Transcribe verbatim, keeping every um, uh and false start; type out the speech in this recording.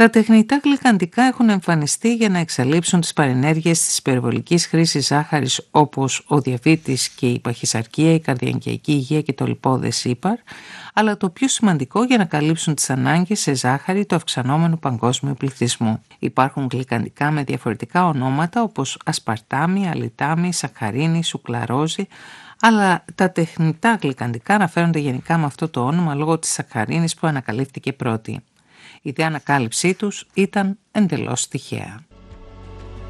Τα τεχνητά γλυκαντικά έχουν εμφανιστεί για να εξαλείψουν τις παρενέργειες της υπερβολικής χρήσης ζάχαρης, όπως ο διαβήτης και η παχυσαρκία, η καρδιακική υγεία και το λιπώδες ύπαρ, αλλά το πιο σημαντικό για να καλύψουν τις ανάγκες σε ζάχαρη του αυξανόμενου παγκόσμιου πληθυσμού. Υπάρχουν γλυκαντικά με διαφορετικά ονόματα όπως ασπαρτάμι, αλιτάμι, σακχαρίνη, σουκλαρόζη, αλλά τα τεχνητά γλυκαντικά αναφέρονται γενικά με αυτό το όνομα λόγω της σακχαρίνης που ανακαλύφθηκε πρώτη. Η δε ανακάλυψή τους ήταν εντελώς τυχαία.